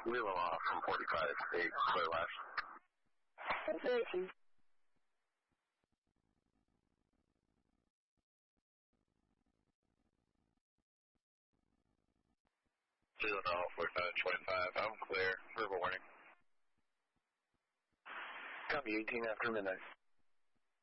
Wheel them off from 45, 8, clear left. 13. Wheel off 45, 25, I'm clear. Verbal warning. Copy 18 after midnight.